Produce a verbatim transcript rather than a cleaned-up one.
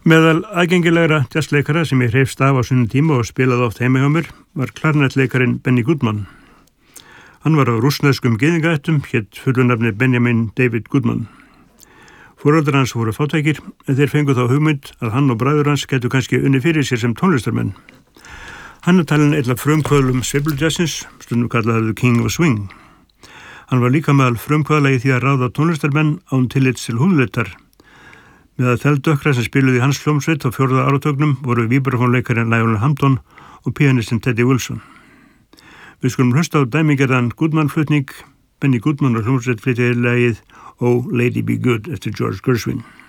Meðal aðgengilegra jazzleikara sem ég hreifst af á sunnum tíma og spilaði oft heima hjá mér var klarnettleikarin Benny Goodman. Hann var á rússneskum gyðingaættum, hétt fullunafni Benjamin David Goodman. Foreldrar hans voru fátækir en þeir fengu þá hugmynd að hann og bræður hans gætu kannski unni fyrir sér sem tónlistarmenn. Hann er talinn einn af frumkvöðlum sveiflujazzins, stundum kallaður King of Swing. Hann var líka meðal frumkvöðla í því að ráða tónlistarmenn án tillits til húnleitar. Með að þeldökkra sem spiluði hans hljómsveit á fjórða áratögnum voru víbrafónleikarinn Lionel Hampton og pianistinn Teddy Wilson. Við skulum hlusta á dæmigerðan Goodman-flutning. Benny Goodman og hljómsveit flytja lagið Oh Lady Be Good eftir George Gershwin.